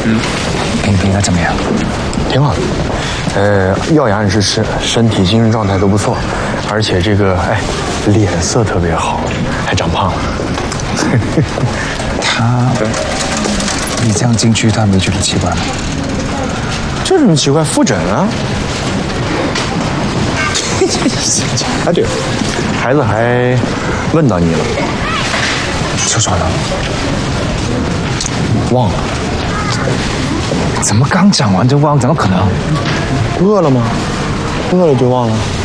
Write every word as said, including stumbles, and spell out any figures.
嗯， 评评他怎么样？ 挺好的，呃，耀牙之师，身体精神状态都不错，而且这个哎，脸色特别好，还长胖了。 他，你这样进去，他没觉得奇怪吗？ 这有什么奇怪？复诊啊！哎，对了，孩子还问到你了， 说啥了？ 忘了。 怎么刚讲完就忘？怎么可能？ 饿了吗？饿了就忘了。